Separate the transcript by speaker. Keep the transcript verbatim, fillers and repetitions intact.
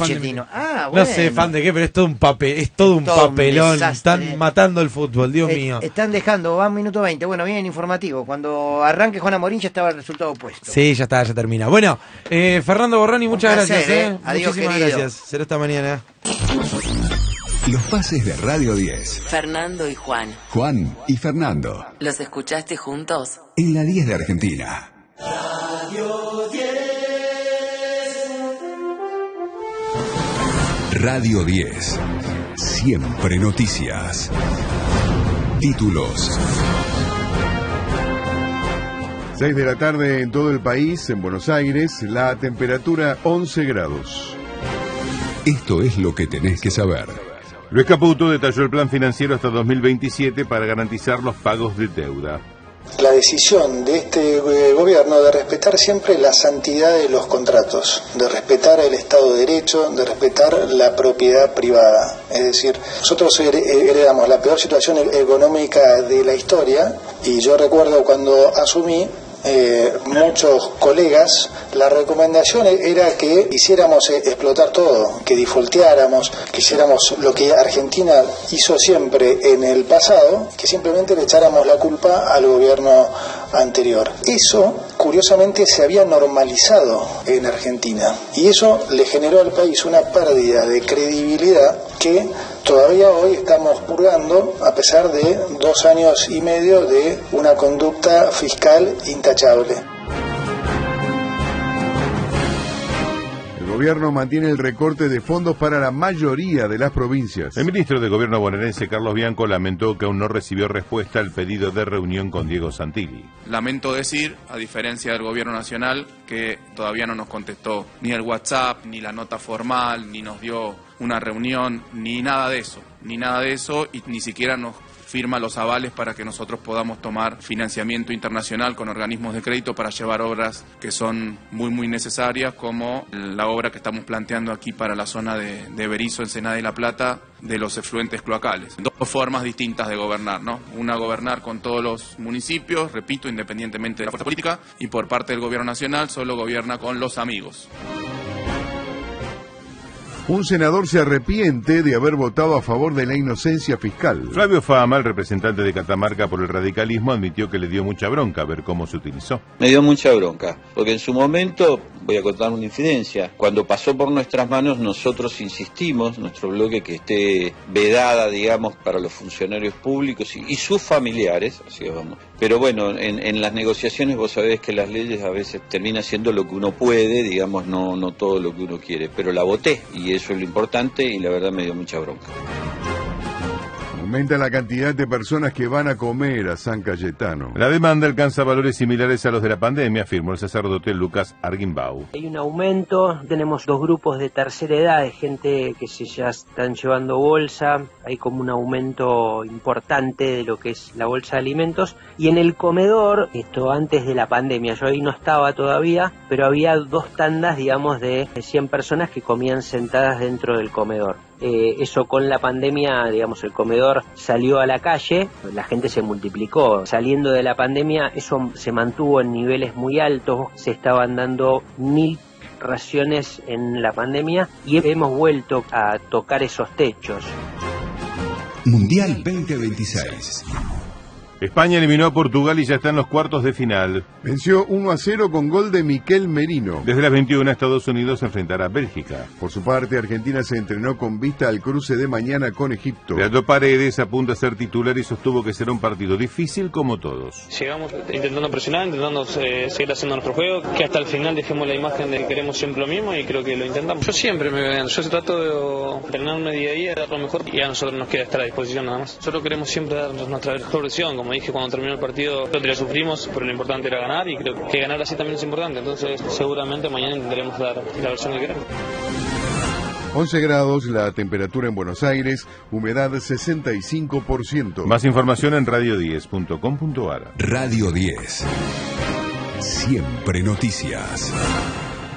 Speaker 1: Pochettino. Ah,
Speaker 2: bueno.
Speaker 1: No sé fan de qué, pero es todo un papel, es todo un
Speaker 2: todo
Speaker 1: papelón.
Speaker 2: un
Speaker 1: Están matando el fútbol, Dios
Speaker 2: eh,
Speaker 1: mío.
Speaker 2: Están dejando, va un minuto veinte. Bueno, bien informativo. Cuando arranque Juan Amorín ya estaba el resultado puesto.
Speaker 1: Sí, ya está, ya termina. Bueno, eh, Fernando Borrani, muchas
Speaker 2: placer,
Speaker 1: gracias.
Speaker 2: eh.
Speaker 1: Eh.
Speaker 2: Adiós,
Speaker 1: Muchísimas
Speaker 2: querido.
Speaker 1: gracias. Será esta mañana.
Speaker 3: Los pases de Radio diez.
Speaker 4: Fernando y Juan.
Speaker 3: Juan y Fernando.
Speaker 4: ¿Los escuchaste juntos?
Speaker 3: En la diez de Argentina.
Speaker 4: Radio diez.
Speaker 3: Radio diez. Siempre noticias. Títulos.
Speaker 5: seis de la tarde en todo el país, en Buenos Aires, la temperatura once grados.
Speaker 3: Esto es lo que tenés que saber.
Speaker 6: Luis Caputo detalló el plan financiero hasta dos mil veintisiete para garantizar los pagos de deuda.
Speaker 7: La decisión de este eh, gobierno de respetar siempre la santidad de los contratos, de respetar el Estado de Derecho, de respetar la propiedad privada. Es decir, nosotros heredamos la peor situación económica de la historia y yo recuerdo cuando asumí, Eh, muchos colegas, la recomendación era que hiciéramos explotar todo, que defaulteáramos, que hiciéramos lo que Argentina hizo siempre en el pasado, que simplemente le echáramos la culpa al gobierno anterior. Eso, curiosamente, se había normalizado en Argentina y eso le generó al país una pérdida de credibilidad que todavía hoy estamos purgando a pesar de dos años y medio de una conducta fiscal intachable.
Speaker 5: El gobierno mantiene el recorte de fondos para la mayoría de las provincias.
Speaker 6: El ministro de Gobierno bonaerense, Carlos Bianco, lamentó que aún no recibió respuesta al pedido de reunión con Diego Santilli.
Speaker 8: Lamento decir, a diferencia del Gobierno Nacional, que todavía no nos contestó ni el WhatsApp, ni la nota formal, ni nos dio una reunión, ni nada de eso, ni nada de eso, y ni siquiera nos firma los avales para que nosotros podamos tomar financiamiento internacional con organismos de crédito para llevar obras que son muy muy necesarias, como la obra que estamos planteando aquí para la zona de, de Berisso, Ensenada y La Plata, de los efluentes cloacales. Dos formas distintas de gobernar, ¿no? Una, gobernar con todos los municipios, repito, independientemente de la fuerza política, y por parte del Gobierno Nacional solo gobierna con los amigos.
Speaker 5: Un senador se arrepiente de haber votado a favor de la inocencia fiscal.
Speaker 6: Flavio Fama, el representante de Catamarca por el radicalismo, admitió que le dio mucha bronca ver cómo se utilizó.
Speaker 9: Me dio mucha bronca, porque en su momento, voy a contar una infidencia, cuando pasó por nuestras manos nosotros insistimos, nuestro bloque, que esté vedada, digamos, para los funcionarios públicos y, y sus familiares, así vamos. Pero bueno, en, en las negociaciones vos sabés que las leyes a veces terminan siendo lo que uno puede, digamos, no, no todo lo que uno quiere, pero la voté y eso es lo importante y la verdad me dio mucha bronca.
Speaker 5: Aumenta la cantidad de personas que van a comer a San Cayetano.
Speaker 6: La demanda alcanza valores similares a los de la pandemia, afirmó el sacerdote Lucas Arguimbau.
Speaker 10: Hay un aumento, tenemos dos grupos de tercera edad, de gente que se ya están llevando bolsa, hay como un aumento importante de lo que es la bolsa de alimentos, y en el comedor, esto antes de la pandemia, yo ahí no estaba todavía, pero había dos tandas, digamos, de cien personas que comían sentadas dentro del comedor. Eh, eso con la pandemia, digamos, el comedor salió a la calle, la gente se multiplicó. Saliendo de la pandemia, eso se mantuvo en niveles muy altos, se estaban dando mil raciones en la pandemia y hemos vuelto a tocar esos techos.
Speaker 3: Mundial veinte veintiséis.
Speaker 6: España eliminó a Portugal y ya está en los cuartos de final.
Speaker 5: Venció uno a cero con gol de Miquel Merino.
Speaker 6: Desde las veintiuna, Estados Unidos se enfrentará a Bélgica.
Speaker 5: Por su parte, Argentina se entrenó con vista al cruce de mañana con Egipto.
Speaker 6: Leandro Paredes apunta a ser titular y sostuvo que será un partido difícil como todos.
Speaker 11: Llegamos intentando presionar, intentando eh, seguir haciendo nuestro juego, que hasta el final dejemos la imagen de que queremos siempre lo mismo y creo que lo intentamos. Yo siempre me veo, yo trato de entrenarme día a día, dar lo mejor y a nosotros nos queda estar a disposición nada más. Nosotros queremos siempre dar nuestra mejor versión, como dije cuando terminó el partido, creo que la sufrimos, pero lo importante era ganar y creo que ganar así también es importante, entonces seguramente mañana intentaremos dar la versión que queremos.
Speaker 5: once grados, la temperatura en Buenos Aires, humedad sesenta y cinco por ciento.
Speaker 6: Más información en radio diez punto com punto a r.
Speaker 3: Radio diez. Siempre noticias.